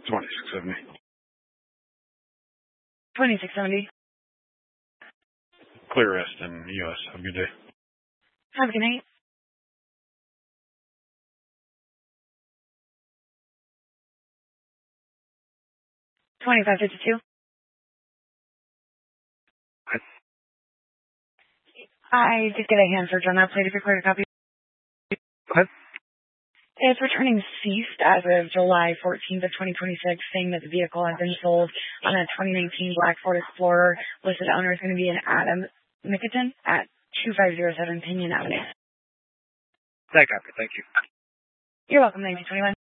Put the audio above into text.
2670. 2670. Clear Rest in U.S. Have a good day. Have a good night. $25.52. I did get a hand search on that plate if you're clear to copy. What? It's returning ceased as of July 14th of 2026, saying that the vehicle has been sold on a 2019 Black Ford Explorer. Listed owner is going to be an Adam Mickelton at 2507 Pinion Avenue. Thank you. You're welcome, 1921.